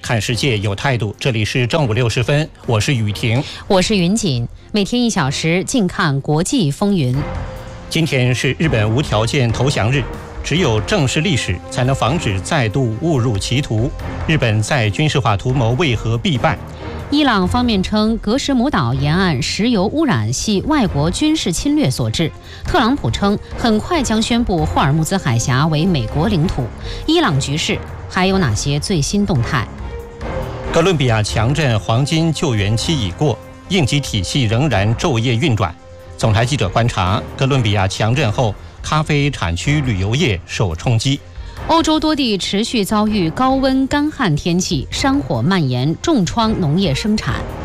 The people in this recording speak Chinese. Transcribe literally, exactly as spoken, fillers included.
看世界有态度。这里是正午六十分，我是雨婷， 我是云锦。每天一小时，静看国际风云。 今天是日本无条件投降日，只有正视历史，才能防止再度误入歧途。日本在军事化图谋为何必败？ 伊朗方面称，格什姆岛沿岸石油污染系外国军事侵略所致。特朗普称，很快将宣布霍尔木兹海峡为美国领土。伊朗局势还有哪些最新动态？ 哥伦比亚强震黄金救援期已过，应急体系仍然昼夜运转。总台记者观察，哥伦比亚强震后，咖啡产区旅游业受冲击。 欧洲多地持续遭遇高温干旱天气，山火蔓延，重创农业生产。